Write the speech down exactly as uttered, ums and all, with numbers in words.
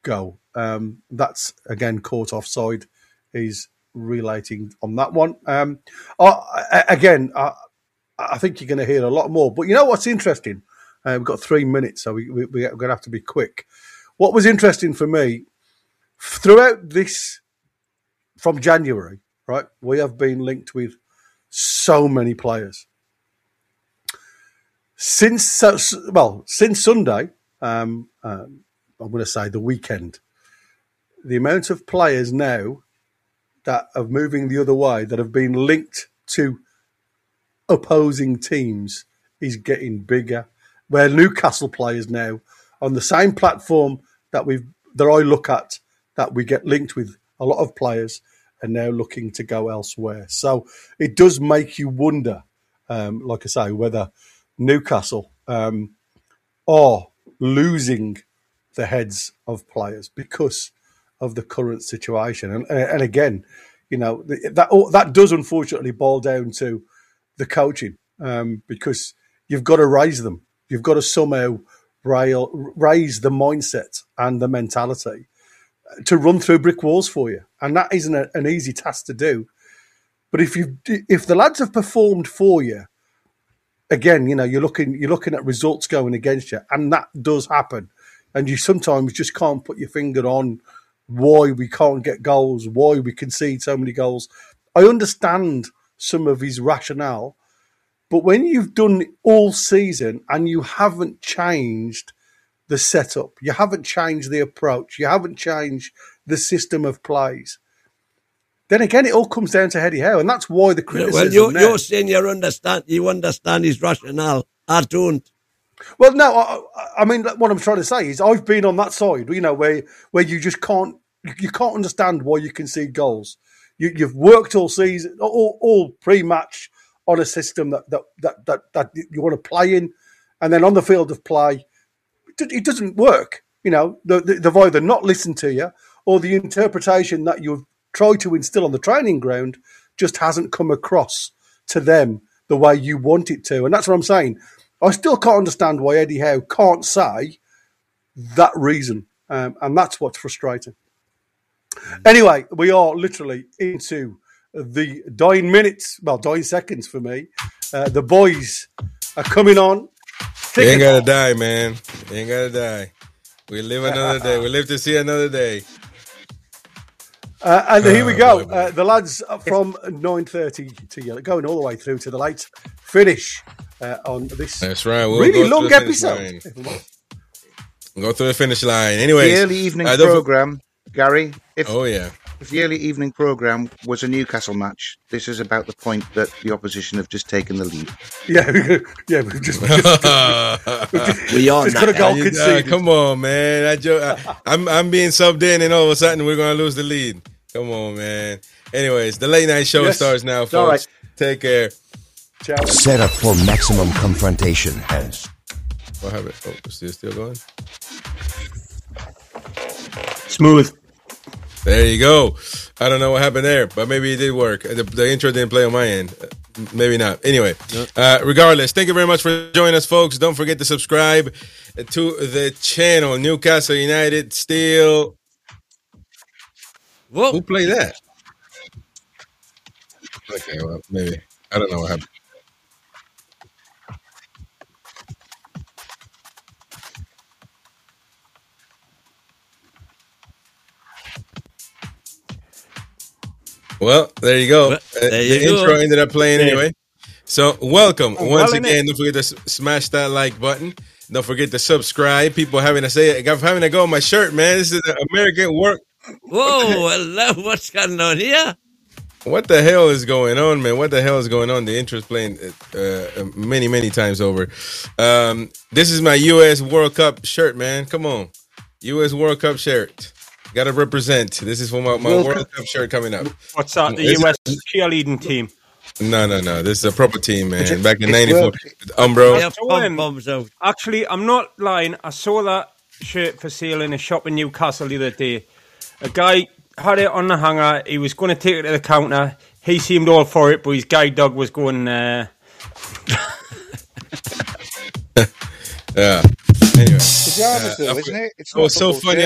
go. Um, that's, again, caught offside. He's relating on that one. Um, I, again, I, I think you're going to hear a lot more. But you know what's interesting? Uh, we've got three minutes, so we, we, we're going to have to be quick. What was interesting for me, throughout this, from January, right, we have been linked with so many players. Since, well, since Sunday, um, um, I'm going to say the weekend, the amount of players now that are moving the other way that have been linked to opposing teams is getting bigger. Where Newcastle players now on the same platform that we that I look at, that we get linked with a lot of players are now looking to go elsewhere. So it does make you wonder, um, like I say, whether Newcastle um, are losing the heads of players because of the current situation. And, and again, you know, that that does unfortunately boil down to the coaching, um, because you've got to raise them. You've got to somehow rail, raise the mindset and the mentality to run through brick walls for you. And that isn't a, an easy task to do. But if you if the lads have performed for you, again, you know, you're looking you're looking at results going against you, and that does happen. And you sometimes just can't put your finger on why we can't get goals, why we concede so many goals. I understand some of his rationale, but when you've done it all season and you haven't changed the setup, you haven't changed the approach, you haven't changed the system of plays, then again, it all comes down to Eddie Howe, and that's why the criticism. Well, you, now, you're saying you understand, you understand his rationale. I don't. Well, no, I, I mean, what I'm trying to say is I've been on that side, you know, where where you just can't, you can't understand why you concede goals. You, you've worked all season, all, all pre-match on a system that that, that that that you want to play in, and then on the field of play, it doesn't work. You know, they've either not listened to you, or the interpretation that you've tried to instill on the training ground just hasn't come across to them the way you want it to. And that's what I'm saying. I still can't understand why Eddie Howe can't say that reason. Um, and that's what's frustrating. Anyway, we are literally into the dying minutes, well, dying seconds for me. Uh, the boys are coming on. You ain't got to die, man. You ain't got to die. We live another day. We live to see another day. Uh, and here we go. Uh, the lads from nine thirty to going all the way through to the late finish uh, on this That's right. We'll really long episode. We'll go through the finish line. Anyway, the early evening uh, program, Gary. If, oh yeah. If the early evening program was a Newcastle match, this is about the point that the opposition have just taken the lead. Yeah, yeah, we've just, we've just, we've just we are just got a goal conceded. Uh, come on, man. I jo- I, I'm I'm being subbed in, and all of a sudden we're gonna lose the lead. Come on, man. Anyways, the late night show yes. starts now, folks. All right. Take care. Ciao. Set up for maximum confrontation. Hence. What happened? Oh, is this still going? Smooth. There you go. I don't know what happened there, but maybe it did work. The, the intro didn't play on my end. Maybe not. Anyway, uh, regardless, thank you very much for joining us, folks. Don't forget to subscribe to the channel. Newcastle United still. Whoa. Who played that? Okay, well, maybe. I don't know what happened. Well, there you go. Well, there uh, you the go. intro ended up playing yeah. anyway. So, welcome. Oh, Once well, again, don't forget to s- smash that like button. Don't forget to subscribe. People having to say it. I'm having to go on my shirt, man. This is American work. Whoa, hello. What's going on here? What the hell is going on, man? What the hell is going on? The intro's playing uh, many, many times over. Um, this is my U S World Cup shirt, man. Come on. U S World Cup shirt. Got to represent. This is for my, my World Cup shirt coming up. What's that? The U S cheerleading team? No, no, no. This is a proper team, man. Back in ninety-four. Umbro. Yeah, pom poms out. Actually, I'm not lying. I saw that shirt for sale in a shop in Newcastle the other day. A guy had it on the hanger. He was going to take it to the counter. He seemed all for it, but his guide dog was going... Uh... yeah. Anyway. Pajamas, though, uh, isn't it? It's not so funny.